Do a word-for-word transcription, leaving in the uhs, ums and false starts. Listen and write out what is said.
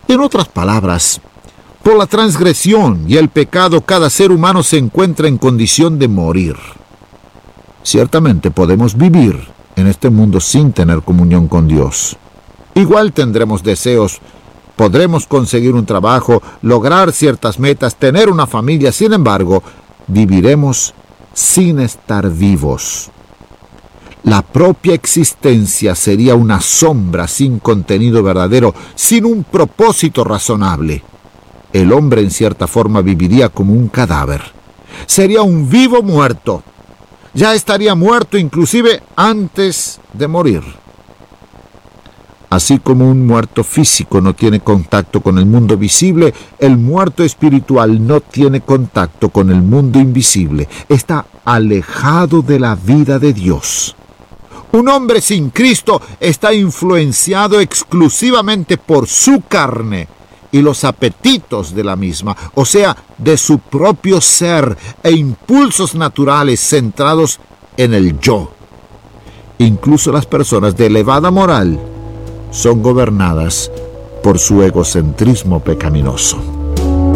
En otras palabras, por la transgresión y el pecado, cada ser humano se encuentra en condición de morir. Ciertamente podemos vivir en este mundo sin tener comunión con Dios. Igual tendremos deseos, podremos conseguir un trabajo, lograr ciertas metas, tener una familia. Sin embargo, viviremos sin estar vivos. La propia existencia sería una sombra sin contenido verdadero, sin un propósito razonable. El hombre en cierta forma viviría como un cadáver. Sería un vivo muerto. Ya estaría muerto inclusive antes de morir. Así como un muerto físico no tiene contacto con el mundo visible, el muerto espiritual no tiene contacto con el mundo invisible. Está alejado de la vida de Dios. Un hombre sin Cristo está influenciado exclusivamente por su carne y los apetitos de la misma, o sea, de su propio ser e impulsos naturales centrados en el yo. Incluso las personas de elevada moral son gobernadas por su egocentrismo pecaminoso.